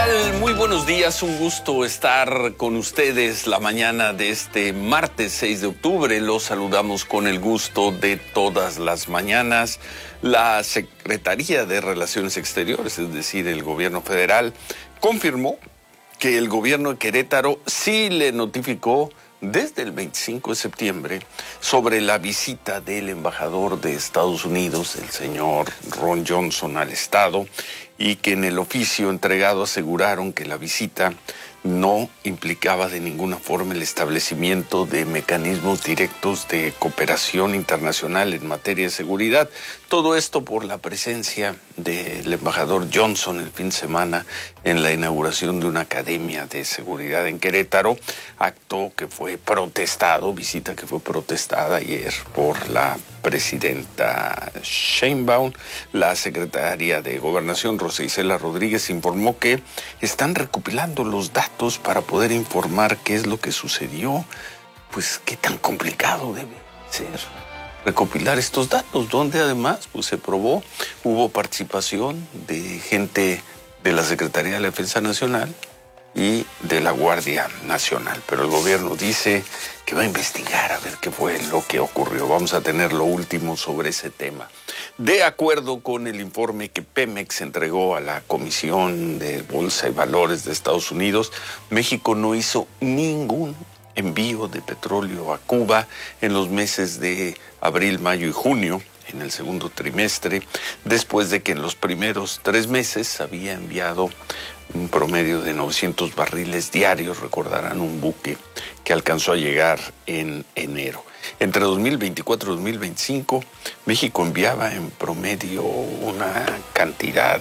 tal? Muy buenos días, un gusto estar con ustedes la mañana de este martes 6 de octubre. Los saludamos con el gusto de todas las mañanas. La Secretaría de Relaciones Exteriores, es decir, el gobierno federal, confirmó que el gobierno de Querétaro sí le notificó desde el 25 de septiembre sobre la visita del embajador de Estados Unidos, el señor Ron Johnson, al estado, y que en el oficio entregado aseguraron que la visita no implicaba de ninguna forma el establecimiento de mecanismos directos de cooperación internacional en materia de seguridad. Todo esto por la presencia del embajador Johnson el fin de semana en la inauguración de una academia de seguridad en Querétaro, acto que fue protestado, visita que fue protestada ayer por la presidenta Sheinbaum. La secretaria de Gobernación, Rosa Isela Rodríguez, informó que están recopilando los datos para poder informar qué es lo que sucedió. Pues qué tan complicado debe ser recopilar estos datos, donde además pues se probó, hubo participación de gente de la Secretaría de la Defensa Nacional y de la Guardia Nacional. Pero el gobierno dice que va a investigar a ver qué fue lo que ocurrió. Vamos a tener lo último sobre ese tema. De acuerdo con el informe que Pemex entregó a la Comisión de Bolsa y Valores de Estados Unidos, México no hizo ningún envío de petróleo a Cuba en los meses de abril, mayo y junio, en el segundo trimestre, después de que en los primeros 3 meses había enviado un promedio de 900 barriles diarios. Recordarán un buque que alcanzó a llegar en enero. Entre 2024 y 2025, México enviaba en promedio una cantidad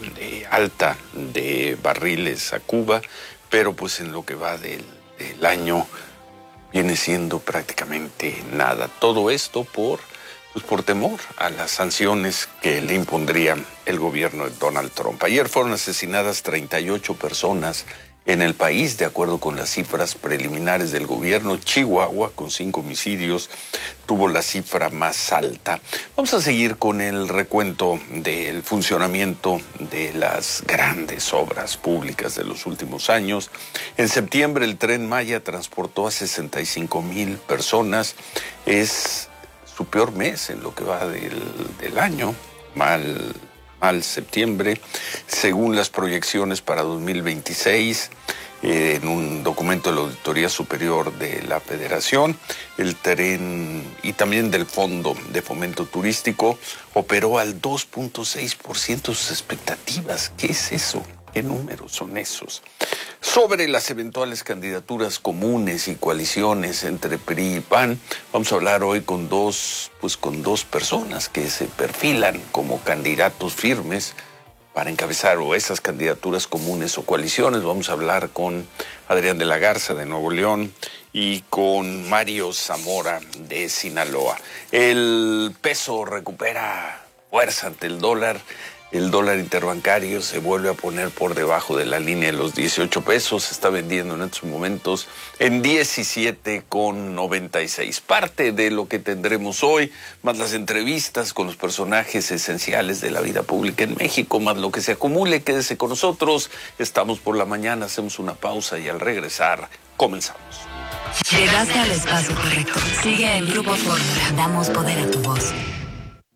alta de barriles a Cuba, pero pues en lo que va del año viene siendo prácticamente nada. Todo esto por temor a las sanciones que le impondría el gobierno de Donald Trump. Ayer fueron asesinadas 38 personas en el país, de acuerdo con las cifras preliminares del gobierno. Chihuahua, con 5 homicidios, tuvo la cifra más alta. Vamos a seguir con el recuento del funcionamiento de las grandes obras públicas de los últimos años. En septiembre, el Tren Maya transportó a 65,000 personas. Es su peor mes en lo que va del año. Mal septiembre. Según las proyecciones para 2026, en un documento de la Auditoría Superior de la Federación, el tren y también del Fondo de Fomento Turístico operó al 2.6% de sus expectativas. ¿Qué es eso? ¿Qué números son esos? Sobre las eventuales candidaturas comunes y coaliciones entre PRI y PAN, vamos a hablar hoy con dos personas que se perfilan como candidatos firmes para encabezar esas candidaturas comunes o coaliciones. Vamos a hablar con Adrián de la Garza de Nuevo León y con Mario Zamora de Sinaloa. El peso recupera fuerza ante el dólar. El dólar interbancario se vuelve a poner por debajo de la línea de los 18 pesos. Se está vendiendo en estos momentos en 17,96. Parte de lo que tendremos hoy, más las entrevistas con los personajes esenciales de la vida pública en México, más lo que se acumule. Quédese con nosotros. Estamos por la mañana, hacemos una pausa y al regresar comenzamos. Llegaste al espacio correcto. Sigue el Grupo Fórmula. Damos poder a tu voz.